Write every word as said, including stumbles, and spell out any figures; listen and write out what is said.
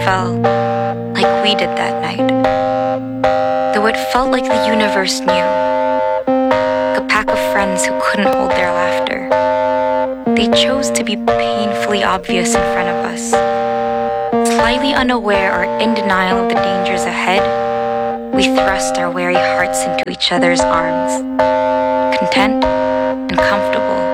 fell, like we did that night. Though it felt like the universe knew, a pack of friends who couldn't hold their laughter. They chose to be painfully obvious in front of us. Slightly unaware or in denial of the dangers ahead, we thrust our weary hearts into each other's arms, content and comfortable.